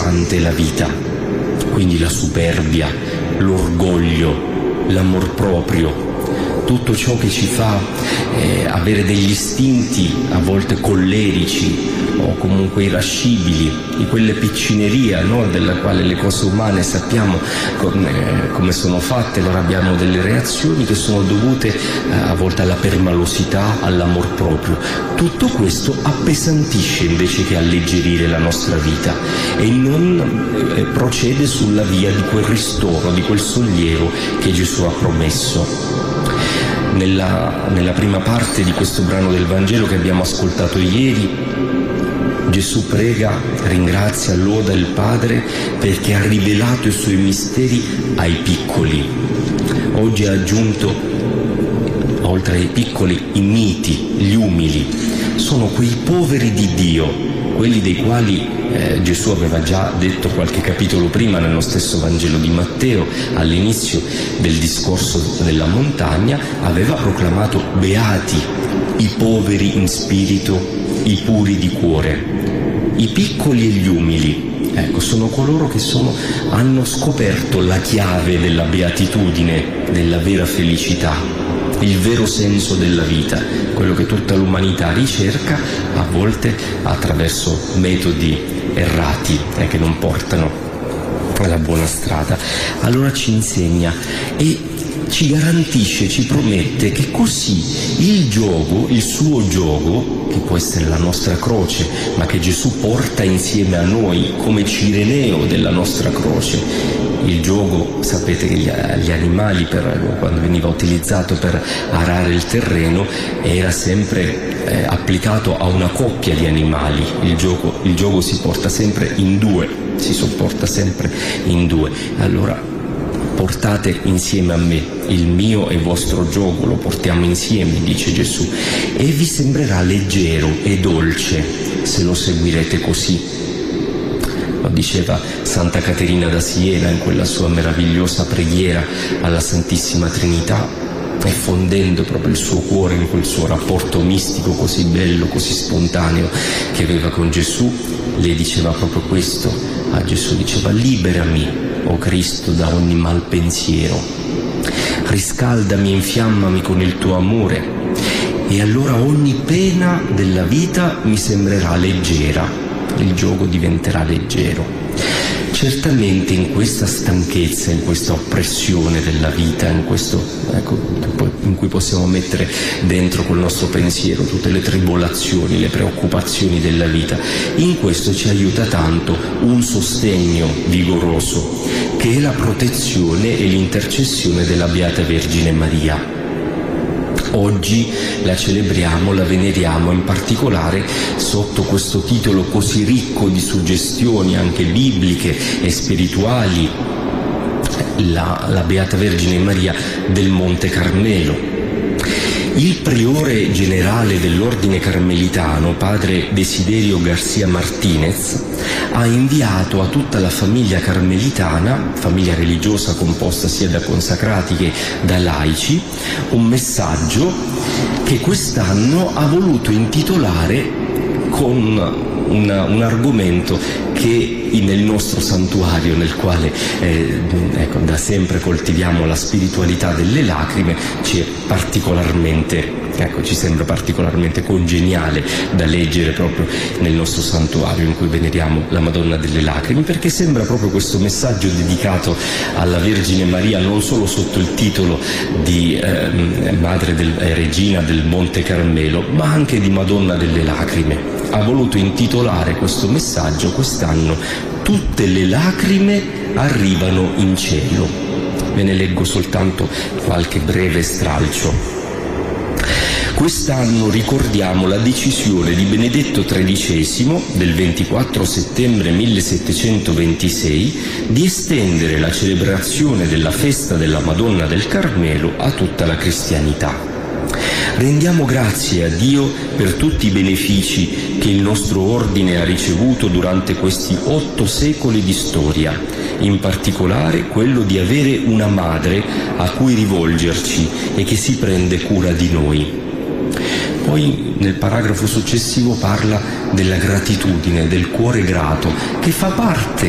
pesante la vita, quindi la superbia, l'orgoglio, l'amor proprio, tutto ciò che ci fa avere degli istinti a volte collerici o comunque irascibili, di quelle piccineria, no? Della quale le cose umane sappiamo come sono fatte. Allora abbiamo delle reazioni che sono dovute a volte alla permalosità, all'amor proprio. Tutto questo appesantisce invece che alleggerire la nostra vita e non procede sulla via di quel ristoro, di quel sollievo che Gesù ha promesso. Nella prima parte di questo brano del Vangelo che abbiamo ascoltato ieri, Gesù prega, ringrazia, loda il Padre perché ha rivelato i suoi misteri ai piccoli. Oggi ha aggiunto, oltre ai piccoli, i miti, gli umili. Sono quei poveri di Dio, quelli dei quali Gesù aveva già detto qualche capitolo prima nello stesso Vangelo di Matteo, all'inizio del discorso della montagna, aveva proclamato: beati i poveri in spirito, i puri di cuore. I piccoli e gli umili, ecco, sono coloro che hanno scoperto la chiave della beatitudine, della vera felicità, il vero senso della vita, quello che tutta l'umanità ricerca, a volte attraverso metodi errati che non portano alla buona strada. Allora ci insegna e ci garantisce, ci promette che così il giogo, il suo giogo, che può essere la nostra croce, ma che Gesù porta insieme a noi come cireneo della nostra croce. Il giogo, sapete che gli animali, quando veniva utilizzato per arare il terreno, era sempre applicato a una coppia di animali. Il giogo si porta sempre in due, si sopporta sempre in due. Allora portate insieme a me il mio e vostro giogo, lo portiamo insieme, dice Gesù, e vi sembrerà leggero e dolce se lo seguirete così. Lo diceva Santa Caterina da Siena in quella sua meravigliosa preghiera alla Santissima Trinità, e fondendo proprio il suo cuore in quel suo rapporto mistico così bello, così spontaneo che aveva con Gesù, lei diceva proprio questo a Gesù, diceva: liberami, o Cristo, da ogni mal pensiero, riscaldami, infiammami con il tuo amore, e allora ogni pena della vita mi sembrerà leggera, il giogo diventerà leggero. Certamente in questa stanchezza, in questa oppressione della vita, in questo, in cui possiamo mettere dentro col nostro pensiero tutte le tribolazioni, le preoccupazioni della vita, in questo ci aiuta tanto un sostegno vigoroso, che è la protezione e l'intercessione della Beata Vergine Maria. Oggi la celebriamo, la veneriamo in particolare sotto questo titolo così ricco di suggestioni anche bibliche e spirituali, la Beata Vergine Maria del Monte Carmelo. Il priore generale dell'ordine carmelitano, padre Desiderio García Martínez, ha inviato a tutta la famiglia carmelitana, famiglia religiosa composta sia da consacrati che da laici, un messaggio che quest'anno ha voluto intitolare con un argomento che nel nostro santuario, nel quale da sempre coltiviamo la spiritualità delle lacrime, ci sembra particolarmente congeniale da leggere proprio nel nostro santuario in cui veneriamo la Madonna delle Lacrime, perché sembra proprio questo messaggio dedicato alla Vergine Maria non solo sotto il titolo di Madre Regina del Monte Carmelo, ma anche di Madonna delle Lacrime. Ha voluto intitolare questo messaggio quest'anno: tutte le lacrime arrivano in cielo. Ve ne leggo soltanto qualche breve stralcio. Quest'anno ricordiamo la decisione di Benedetto XIII del 24 settembre 1726 di estendere la celebrazione della festa della Madonna del Carmelo a tutta la cristianità. Rendiamo grazie a Dio per tutti i benefici che il nostro ordine ha ricevuto durante questi 8 secoli di storia, in particolare quello di avere una madre a cui rivolgerci e che si prende cura di noi. Poi nel paragrafo successivo parla della gratitudine, del cuore grato, che fa parte